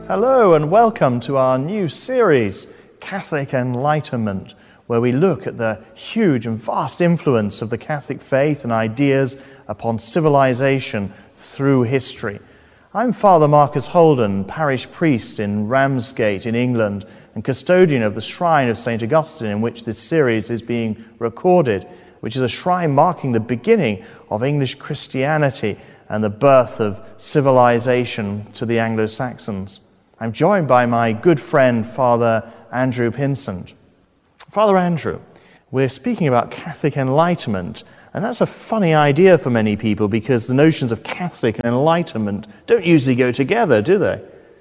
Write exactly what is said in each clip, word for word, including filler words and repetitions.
Hello and welcome to our new series, Catholic Enlightenment, where we look at the huge and vast influence of the Catholic faith and ideas upon civilization through history. I'm Father Marcus Holden, parish priest in Ramsgate in England and custodian of the shrine of Saint Augustine in which this series is being recorded, which is a shrine marking the beginning of English Christianity and the birth of civilization to the Anglo-Saxons. I'm joined by my good friend, Father Andrew Pinsent. Father Andrew, we're speaking about Catholic Enlightenment, and that's a funny idea for many people because the notions of Catholic and Enlightenment don't usually go together, do they?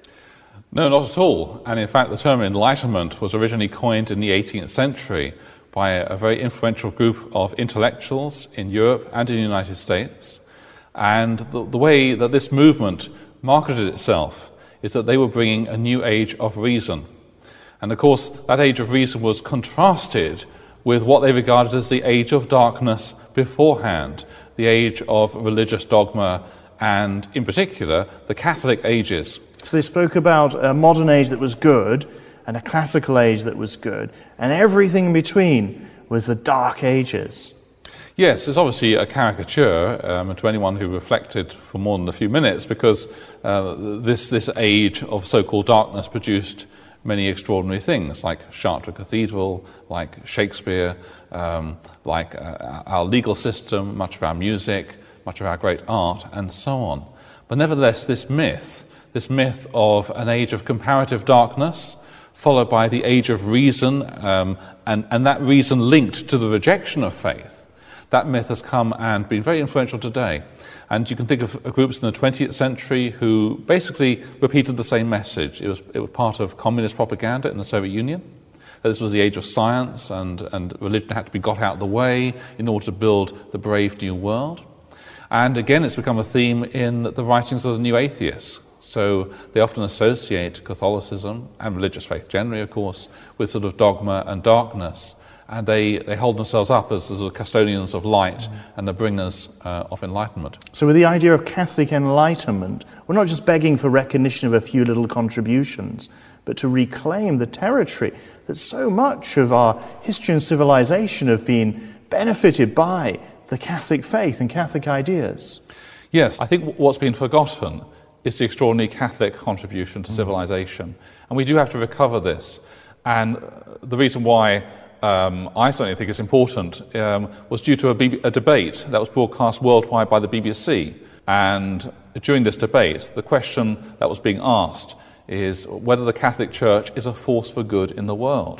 No, not at all. And in fact, the term Enlightenment was originally coined in the eighteenth century by a very influential group of intellectuals in Europe and in the United States. And the, the way that this movement marketed itself is that they were bringing a new age of reason. And of course, that age of reason was contrasted with what they regarded as the age of darkness beforehand, the age of religious dogma, and in particular, the Catholic ages. So they spoke about a modern age that was good and a classical age that was good, and everything in between was the Dark Ages. Yes, it's obviously a caricature um, to anyone who reflected for more than a few minutes, because uh, this, this age of so-called darkness produced many extraordinary things, like Chartres Cathedral, like Shakespeare, um, like uh, our legal system, much of our music, much of our great art, and so on. But nevertheless, this myth, this myth of an age of comparative darkness, followed by the age of reason, um, and, and that reason linked to the rejection of faith, that myth has come and been very influential today. And you can think of groups in the twentieth century who basically repeated the same message. It was, it was part of communist propaganda in the Soviet Union. This was the age of science, and, and religion had to be got out of the way in order to build the brave new world. And again, it's become a theme in the writings of the new atheists. So they often associate Catholicism and religious faith generally, of course, with sort of dogma and darkness. And they, they hold themselves up as the sort of custodians of light mm. and the bringers uh, of enlightenment. So with the idea of Catholic Enlightenment, we're not just begging for recognition of a few little contributions, but to reclaim the territory that so much of our history and civilization have been benefited by the Catholic faith and Catholic ideas. Yes, I think what's been forgotten is the extraordinary Catholic contribution to mm. civilization. And we do have to recover this. And the reason why Um, I certainly think it's important, um, was due to a, B B- a debate that was broadcast worldwide by the B B C. And during this debate, the question that was being asked is whether the Catholic Church is a force for good in the world.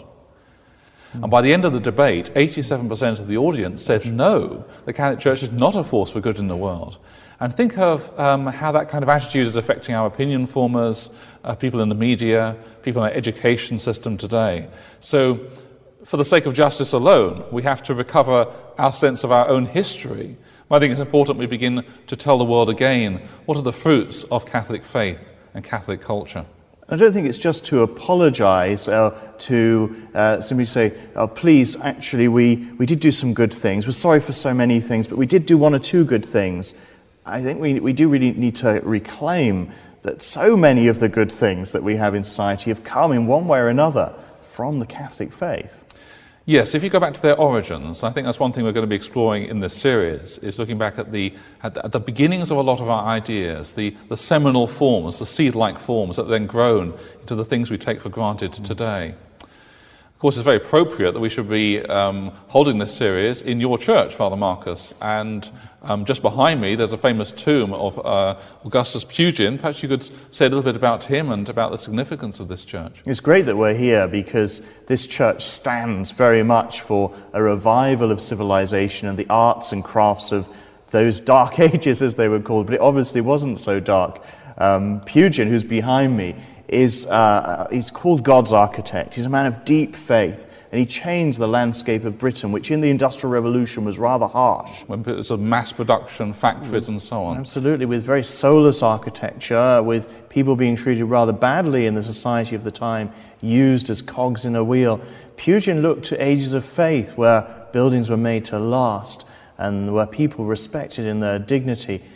Mm. And by the end of the debate, eighty-seven percent of the audience said no, the Catholic Church is not a force for good in the world. And think of um, how that kind of attitude is affecting our opinion formers, uh, people in the media, people in our education system today. So, for the sake of justice alone, we have to recover our sense of our own history. I think it's important we begin to tell the world again what are the fruits of Catholic faith and Catholic culture. I don't think it's just to apologize, uh, to uh, simply say, oh, please, actually, we, we did do some good things. We're sorry for so many things, but we did do one or two good things. I think we, we do really need to reclaim that so many of the good things that we have in society have come in one way or another from the Catholic faith. Yes, if you go back to their origins, I think that's one thing we're going to be exploring in this series, is looking back at the at the, at the beginnings of a lot of our ideas, the, the seminal forms, the seed-like forms that have then grown into the things we take for granted mm. today. Of course, it's very appropriate that we should be um, holding this series in your church, Father Marcus, and um, just behind me there's a famous tomb of uh, Augustus Pugin. Perhaps you could say a little bit about him and about the significance of this church. It's great that we're here because this church stands very much for a revival of civilization and the arts and crafts of those dark ages, as they were called, but it obviously wasn't so dark. Um, Pugin, who's behind me, is uh, he's called God's architect. He's a man of deep faith, and he changed the landscape of Britain, which in the Industrial Revolution was rather harsh. When it was sort of mass production, factories and so on. Absolutely, with very soulless architecture, with people being treated rather badly in the society of the time, used as cogs in a wheel. Pugin looked to ages of faith where buildings were made to last and where people respected in their dignity.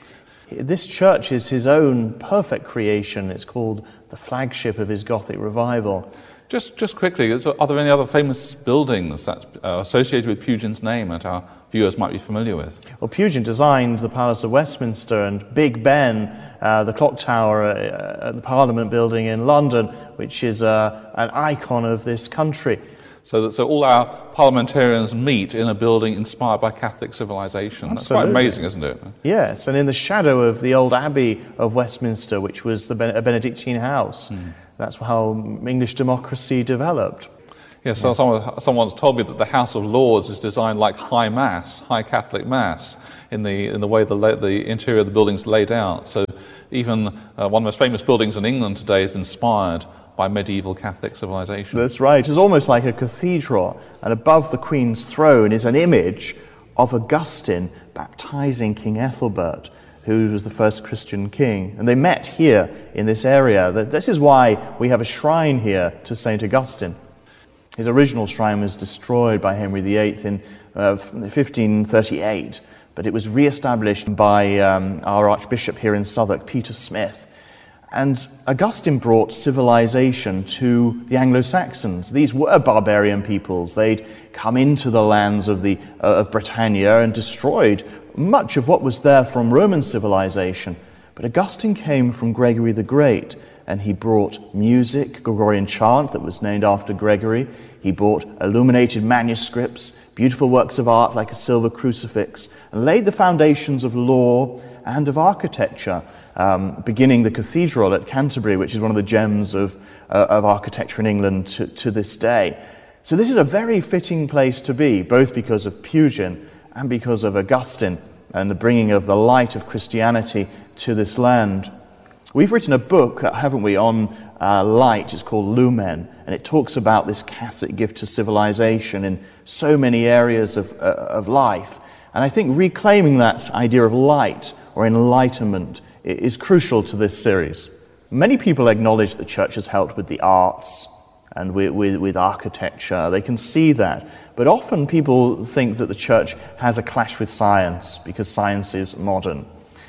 This church is his own perfect creation. It's called the flagship of his Gothic revival. Just, just quickly, is- are there any other famous buildings that are associated with Pugin's name that our viewers might be familiar with? Well, Pugin designed the Palace of Westminster and Big Ben, uh, the clock tower uh, at the Parliament building in London, which is uh, an icon of this country. So that so all our parliamentarians meet in a building inspired by Catholic civilization. That's quite Absolutely. amazing, isn't it? Yes, and in the shadow of the old Abbey of Westminster, which was the Ben- a Benedictine house. Mm. That's how English democracy developed. Yes, so someone, someone's told me that the House of Lords is designed like High Mass, High Catholic Mass, in the in the way the la- the interior of the building's laid out. So even uh, one of the most famous buildings in England today is inspired by medieval Catholic civilization. That's right. It's almost like a cathedral, and above the Queen's throne is an image of Augustine baptizing King Ethelbert, who was the first Christian king. And they met here in this area. This is why we have a shrine here to Saint Augustine. His original shrine was destroyed by Henry the Eighth in uh, fifteen thirty-eight, but it was re-established by um, our Archbishop here in Southwark, Peter Smith. And Augustine brought civilization to the Anglo-Saxons. These were barbarian peoples. They'd come into the lands of, the, uh, of Britannia and destroyed much of what was there from Roman civilization. But Augustine came from Gregory the Great, and he brought music, Gregorian chant that was named after Gregory. He brought illuminated manuscripts, beautiful works of art like a silver crucifix, and laid the foundations of law and of architecture, um, beginning the cathedral at Canterbury, which is one of the gems of, uh, of architecture in England to, to this day. So this is a very fitting place to be, both because of Pugin and because of Augustine and the bringing of the light of Christianity to this land. We've written a book, haven't we, on uh, light. It's called Lumen, and it talks about this Catholic gift to civilization in so many areas of, uh, of life. And I think reclaiming that idea of light or enlightenment is crucial to this series. Many people acknowledge the church has helped with the arts and with, with, with architecture. They can see that. But often people think that the church has a clash with science because science is modern.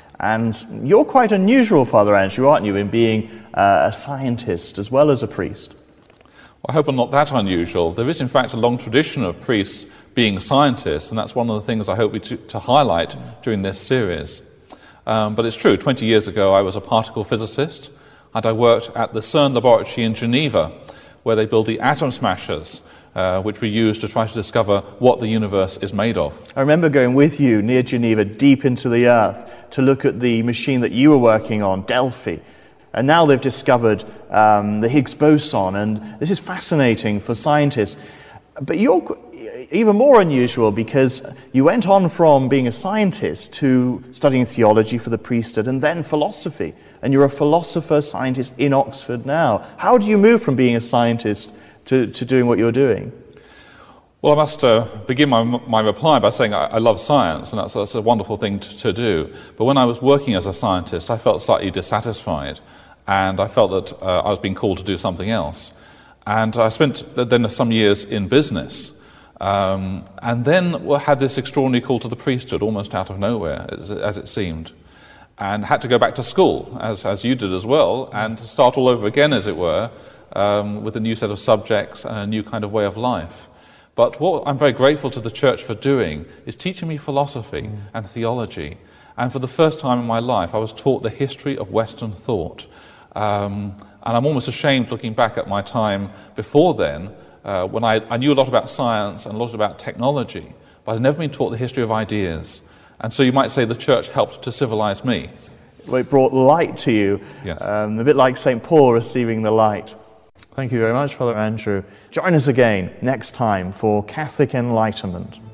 And you're quite unusual, Father Andrew, aren't you, in being uh, a scientist as well as a priest? Well, I hope I'm not that unusual. There is, in fact, a long tradition of priests being scientists, and that's one of the things I hope we to, to highlight during this series. Um, but it's true, twenty years ago I was a particle physicist, and I worked at the CERN laboratory in Geneva, where they build the atom smashers, uh, which we use to try to discover what the universe is made of. I remember going with you near Geneva, deep into the earth, to look at the machine that you were working on, Delphi. And now they've discovered um, the Higgs boson, and this is fascinating for scientists. But you're even more unusual because you went on from being a scientist to studying theology for the priesthood and then philosophy. And you're a philosopher, scientist in Oxford now. How do you move from being a scientist to, to doing what you're doing? Well, I must uh, begin my, my reply by saying I, I love science, and that's, that's a wonderful thing to, to do. But when I was working as a scientist, I felt slightly dissatisfied, and I felt that uh, I was being called to do something else. And I spent then some years in business, um, and then had this extraordinary call to the priesthood, almost out of nowhere, as, as it seemed, and had to go back to school, as, as you did as well, and start all over again, as it were, um, with a new set of subjects and a new kind of way of life. But what I'm very grateful to the church for doing is teaching me philosophy mm. and theology. And for the first time in my life, I was taught the history of Western thought. Um, and I'm almost ashamed looking back at my time before then, uh, when I, I knew a lot about science and a lot about technology, but I'd never been taught the history of ideas. And so you might say the church helped to civilize me. Well, it brought light to you, yes. um, a bit like Saint Paul receiving the light. Thank you very much, Father Andrew. Join us again next time for Catholic Enlightenment.